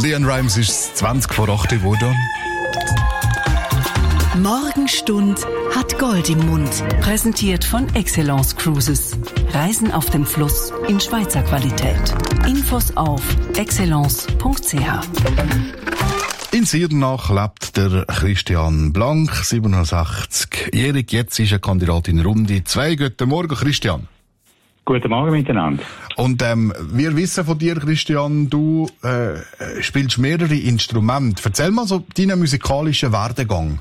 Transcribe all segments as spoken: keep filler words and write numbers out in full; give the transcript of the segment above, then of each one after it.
Leon Rimes ist zwanzig vor acht geworden. Morgenstund hat Gold im Mund. Präsentiert von Excellence Cruises. Reisen auf dem Fluss in Schweizer Qualität. Infos auf excellence punkt c h. In Siernach lebt der Christian Blank, siebenundsechzigjährig. Jetzt ist er Kandidat in Runde zwei. Guten Morgen, Christian. Guten Morgen miteinander. Und ähm, wir wissen von dir, Christian, du äh, spielst mehrere Instrumente. Erzähl mal so deinen musikalischen Werdegang.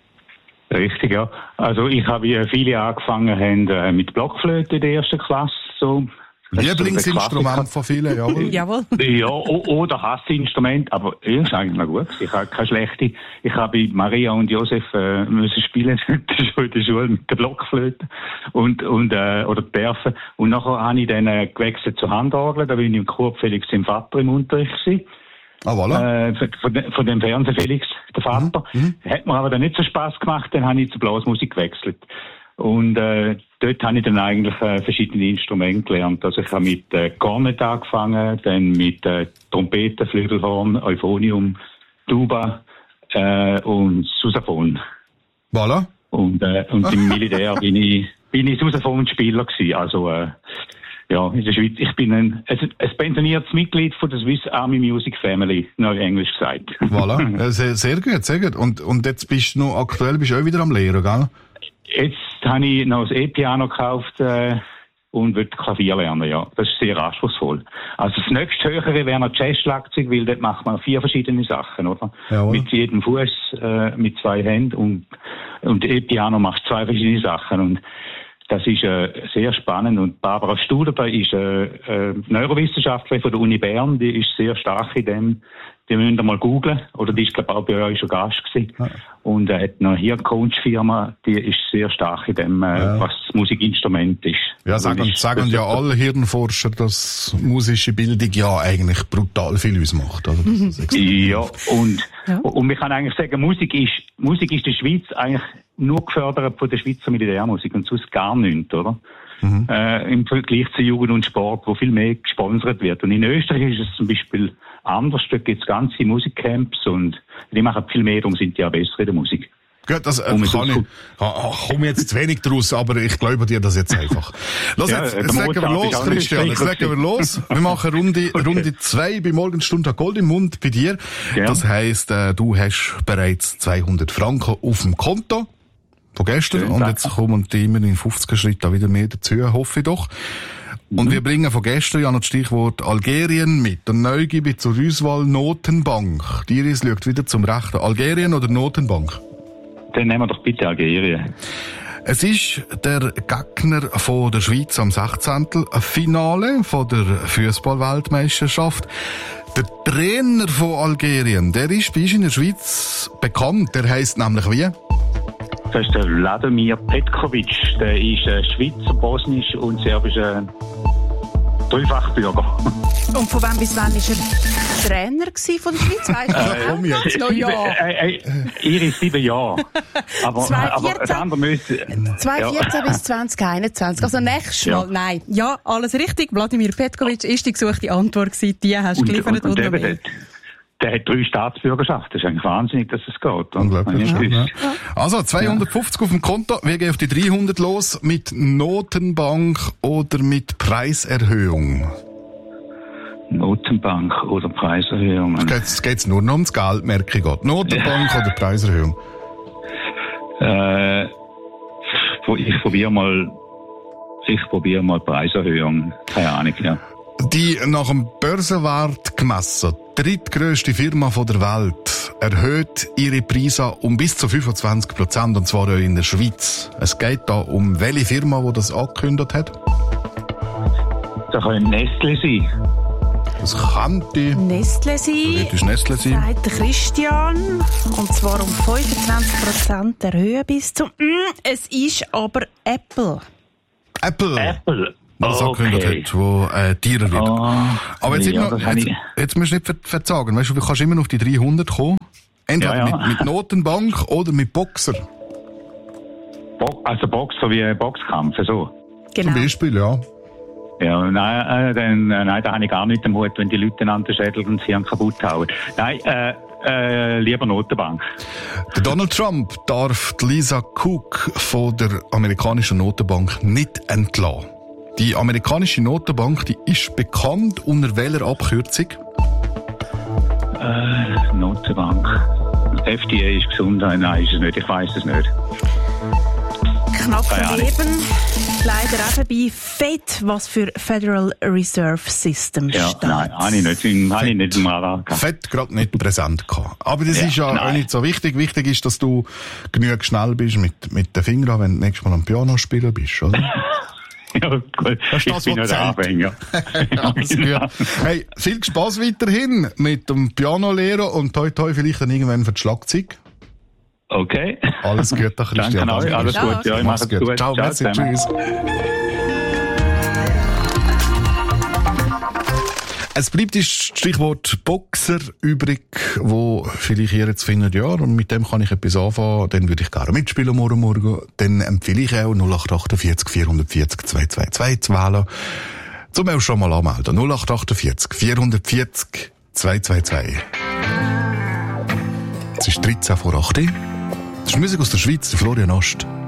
Richtig, ja. Also ich habe, wie viele angefangen haben, mit Blockflöte in der ersten Klasse. So. Lieblingsinstrument von vielen, jawohl. Jawohl. Ja, oder Hassinstrument, aber ja, ist eigentlich noch gut. Ich habe keine schlechte. Ich habe bei Maria und Josef äh, müssen spielen schon in der Schule mit der Blockflöte und und äh, oder die Perfe. Und nachher habe ich dann äh, gewechselt zur Handorgel. Da bin ich im Chor Felix im Vater im Unterricht gewesen. Ah, voilà. Äh, von, von dem Fernseh Felix, der Vater. Mhm. Hat mir aber dann nicht so Spass gemacht, dann habe ich zur Blasmusik gewechselt. Und äh, dort habe ich dann eigentlich äh, verschiedene Instrumente gelernt. Also ich habe mit äh, Kornet angefangen, dann mit äh, Trompete, Flügelhorn, Euphonium, Tuba äh, und Sousaphon. Voilà. Und, äh, und im Militär bin ich, bin ich Sousaphon-Spieler gewesen. Also äh, ja, in der Schweiz. Ich bin ein, ein, ein pensioniertes Mitglied von der Swiss Army Music Family, neu Englisch gesagt. Voilà, sehr, sehr gut, sehr gut. Und, und jetzt bist du noch aktuell, bist du auch wieder am Lehren, gell? Jetzt habe ich noch ein E-Piano gekauft äh, und will Klavier lernen, ja. Das ist sehr anspruchsvoll. Also das nächste Höhere wäre noch Jazz-Schlagzeug, weil dort macht man vier verschiedene Sachen, oder? Jawohl. Mit jedem Fuß, äh, mit zwei Händen und, und E-Piano macht zwei verschiedene Sachen und das ist äh, sehr spannend. Und Barbara Studer ist äh, äh, Neurowissenschaftlerin von der Uni Bern, die ist sehr stark in dem. Die müsst ihr mal googlen. Oder die ist, glaube ich, auch bei euch schon Gast gewesen. Ja. Und er äh, hat noch hier eine Coach-Firma, die ist sehr stark in dem, äh, ja. was das Musikinstrument ist. Ja, sagen, ist, sagen ja alle Hirnforscher, dass musische Bildung ja eigentlich brutal viel ausmacht. Also das ist ja, und, ja. und man kann eigentlich sagen, Musik ist, Musik ist in der Schweiz eigentlich nur gefördert von der Schweizer Militärmusik und sonst gar nichts, oder? Mhm. Äh, im Vergleich zu Jugend und Sport, wo viel mehr gesponsert wird. Und in Österreich ist es zum Beispiel anders. Dort gibt es ganze Musikcamps und die machen viel mehr, darum sind die auch besser in der Musik. Gut, das äh, kann ich. Ich komme jetzt zu wenig draus, aber ich glaube dir das jetzt einfach. Lass ja, jetzt, jetzt legen wir los, Christian. Jetzt legen wir los. Wir machen Runde, okay. Runde zwei bei Morgenstunde Gold im Mund bei dir. Ja. Das heisst, äh, du hast bereits zweihundert Franken auf dem Konto. Von gestern. Schön, und jetzt kommen die immer in fünfziger Schritten da wieder mehr dazu, hoffe ich doch. Und mhm. wir bringen von gestern ja noch das Stichwort Algerien mit. Und neu gebe ich zur Auswahl Notenbank. Die Iris schaut wieder zum Rechten. Algerien oder Notenbank? Dann nehmen wir doch bitte Algerien. Es ist der Gegner von der Schweiz am sechzehnten Finale von der Fußball-Weltmeisterschaft. Der Trainer von Algerien, der ist bei uns in der Schweiz bekannt. Der heisst nämlich wie? Das ist der Vladimir Petkovic. Der ist äh, Schweizer, bosnisch und serbischer Dreifachbürger. Und von wann bis wann war er Trainer von der Schweiz? Weißt du, äh, äh, noch ja. Äh, äh, Iris sieben Jahre. Aber, aber das andere müsste... zwanzig vierzehn ja. bis zwanzig einundzwanzig. Also nächstes Mal, ja. Nein. Ja, alles richtig. Vladimir Petkovic ist die gesuchte Antwort gewesen. Die hast du geliefert. Und, und, und der, der hat drei Staatsbürgerschaften. Das ist eigentlich wahnsinnig, dass es geht. Unglaublich. Ja. Ja. Also zweihundertfünfzig ja. auf dem Konto. Wir gehen auf die dreihundert los. Mit Notenbank oder mit Preiserhöhung? Notenbank oder Preiserhöhung. Jetzt geht's nur noch ums Geld, merke ich gerade. Notenbank ja. oder Preiserhöhung? Äh, ich probiere mal, ich probiere mal Preiserhöhung. Keine Ahnung, ja. Die nach dem Börsenwert gemessen drittgrösste Firma von der Welt erhöht ihre Preise um bis zu fünfundzwanzig Prozent, und zwar auch in der Schweiz. Es geht da um welche Firma, die das angekündigt hat? Das kann Nestle sein. Das könnte Nestle sein. Das Nestle sein. Sagt der Christian. Und zwar um fünfundzwanzig Prozent erhöhen bis zum... Mm, es ist aber Apple. Apple. Apple. Was okay. angekündigt hat, wo äh, teurer wird. Oh, aber jetzt, ja, noch, jetzt, jetzt musst du nicht ver- verzagen. Weißt du, du kannst immer noch auf die dreihundert kommen. Entweder ja, ja. Mit, mit Notenbank oder mit Boxer. Bo- also Boxer wie Boxkampf, so. Genau. Zum Beispiel, ja. Ja, nein, äh, dann, äh, nein, da habe ich gar nicht den Mut, wenn die Leute einander schädeln und sie kaputt hauen. Nein, äh, äh, lieber Notenbank. Der Donald Trump darf Lisa Cook von der amerikanischen Notenbank nicht entlassen. Die amerikanische Notenbank, die ist bekannt unter welcher Abkürzung? Äh, Notenbank. F D A ist gesund, nein, ist es nicht, ich weiss es nicht. Knapp daneben, leider auch bei F E D, was für Federal Reserve System ja, steht. Nein, habe ich nicht, habe ich nicht im Radar gehabt. F E D gerade nicht präsent gehabt. Aber das ja, ist ja auch nicht so wichtig. Wichtig ist, dass du genügend schnell bist mit, mit den Fingern, wenn du nächstes Mal am Piano spielen bist, oder? Ja, gut. Das ist das, ich bin was der Anfänger. Alles gut. Hey, viel Spaß weiterhin mit dem Pianolehrer und toi toi vielleicht dann irgendwann für das Schlagzeug. Okay. Alles Gute, Christian. Danke euch, alles gut. Ja, ich mache es gut. Ciao, merci, tschüss. Es bleibt das Stichwort Boxer übrig, wo vielleicht ihr jetzt findet, ja, und mit dem kann ich etwas anfangen, dann würde ich gerne mitspielen morgen Morgen. Dann empfehle ich auch null acht achtundvierzig vierhundertvierzig zweihundertzweiundzwanzig zu wählen. Zum auch schon mal anmelden. null acht achtundvierzig vierhundertvierzig zweihundertzweiundzwanzig. Es ist dreizehn vor acht. Das ist Musik aus der Schweiz, der Florian Ost.